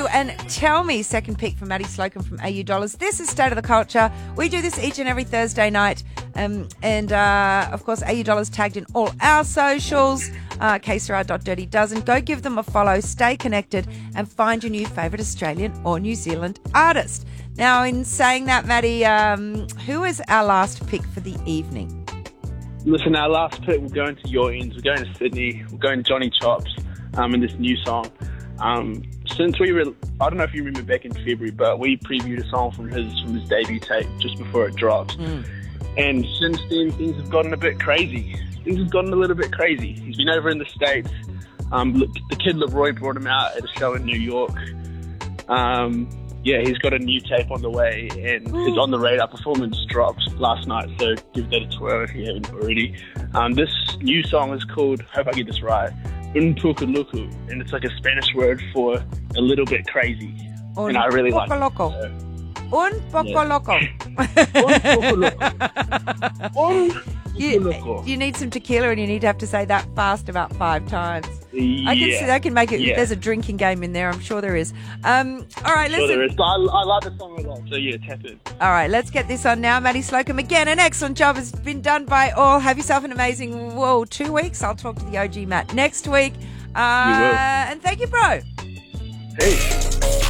you and tell me. Second pick from Maddie Slocum from AU Dollars. This is State of the Culture. We do this each and every Thursday night. Of course, AU Dollars tagged in all our socials. KSRA.dirtydozen. Go give them a follow, stay connected, and find your new favourite Australian or New Zealand artist. Now, in saying that, Maddie, who is our last pick for the evening? Listen, our last pick, we're going to your ends. We're going to Sydney. We're going to Johnny Chops in this new song. Since I don't know if you remember back in February, but we previewed a song from his debut tape just before it drops. And since then, things have gotten a bit crazy. Things have gotten a little bit crazy. He's been over in the States. The Kid Leroy brought him out at a show in New York. He's got a new tape on the way, and his On the Radar performance dropped last night, so give that a twirl if you haven't already. This new song is called, hope I get this right, Un Poco Loco, and it's like a Spanish word for a little bit crazy. And I really like it. Un poco loco. Un poco loco. You need some tequila and you need to have to say that fast about 5 times. Yeah. I can make it. Yeah. There's a drinking game in there. I'm sure there is. All right, listen. Sure there is. I like the song a lot, so yeah, tap in. All right, let's get this on now. Maddie Slocum, again, an excellent job has been done by all. Have yourself an amazing, 2 weeks. I'll talk to the OG Matt next week. You will. And thank you, bro. Hey.